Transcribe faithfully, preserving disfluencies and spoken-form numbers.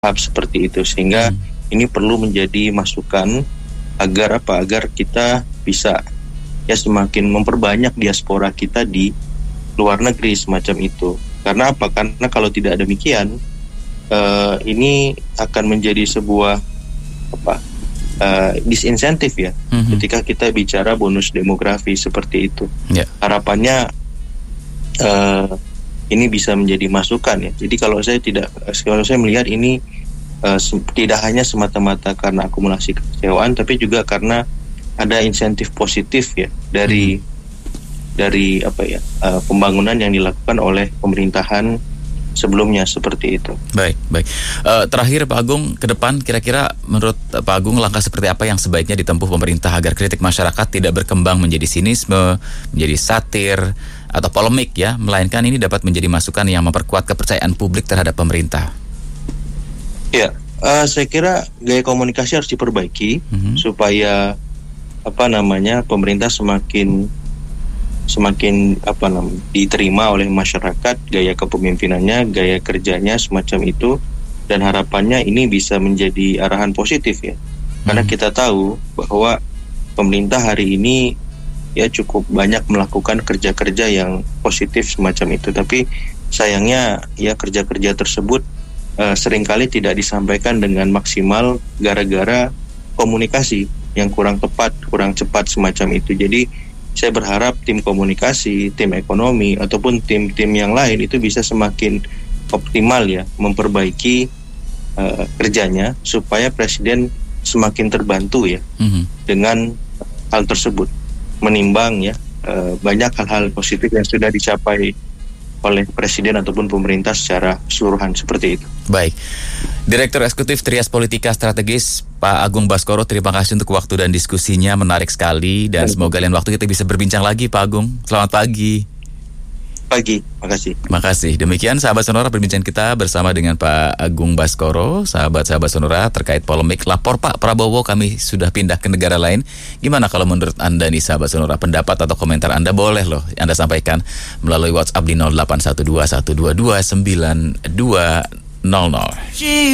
tahap seperti itu, sehingga hmm. ini perlu menjadi masukan agar apa agar kita bisa ya semakin memperbanyak diaspora kita di luar negeri semacam itu. Karena apa? Karena kalau tidak demikian uh, ini akan menjadi sebuah apa uh, disinsentif ya mm-hmm. ketika kita bicara bonus demografi seperti itu. Yeah. Harapannya uh, ini bisa menjadi masukan ya. Jadi kalau saya tidak kalau saya melihat ini Uh, se- tidak hanya semata-mata karena akumulasi kekecewaan, tapi juga karena ada insentif positif ya dari hmm. dari apa ya uh, pembangunan yang dilakukan oleh pemerintahan sebelumnya seperti itu. Baik, baik. Uh, terakhir Pak Agung, ke depan kira-kira menurut Pak Agung langkah seperti apa yang sebaiknya ditempuh pemerintah agar kritik masyarakat tidak berkembang menjadi sinisme, menjadi satir atau polemik ya, melainkan ini dapat menjadi masukan yang memperkuat kepercayaan publik terhadap pemerintah. Ya, uh, saya kira gaya komunikasi harus diperbaiki mm-hmm. supaya apa namanya pemerintah semakin semakin apa namanya diterima oleh masyarakat, gaya kepemimpinannya, gaya kerjanya semacam itu, dan harapannya ini bisa menjadi arahan positif ya. Mm-hmm. Karena kita tahu bahwa pemerintah hari ini ya cukup banyak melakukan kerja-kerja yang positif semacam itu, tapi sayangnya ya kerja-kerja tersebut Uh, seringkali tidak disampaikan dengan maksimal gara-gara komunikasi yang kurang tepat, kurang cepat semacam itu. Jadi saya berharap tim komunikasi, tim ekonomi ataupun tim-tim yang lain itu bisa semakin optimal ya memperbaiki uh, kerjanya supaya presiden semakin terbantu ya mm-hmm. dengan hal tersebut, menimbang ya uh, banyak hal-hal positif yang sudah dicapai oleh presiden ataupun pemerintah secara keseluruhan seperti itu. Baik, Direktur Eksekutif Trias Politika Strategis Pak Agung Baskoro, terima kasih untuk waktu dan diskusinya, menarik sekali dan Baik. Semoga lain waktu kita bisa berbincang lagi Pak Agung. Selamat pagi. Pagi, makasih. Makasih. Demikian sahabat Sonora perbincangan kita bersama dengan Pak Agung Baskoro, sahabat-sahabat Sonora terkait polemik lapor Pak Prabowo kami sudah pindah ke negara lain. Gimana kalau menurut Anda nih sahabat Sonora, pendapat atau komentar Anda boleh loh Anda sampaikan melalui WhatsApp di nol delapan satu dua satu dua dua sembilan dua nol nol.